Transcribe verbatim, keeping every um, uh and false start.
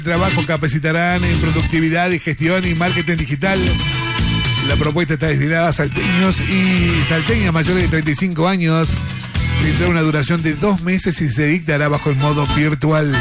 Trabajo capacitarán en productividad y gestión y marketing digital. La propuesta está destinada a salteños y salteñas mayores de treinta y cinco años. Tendrá una duración de dos meses y se dictará bajo el modo virtual.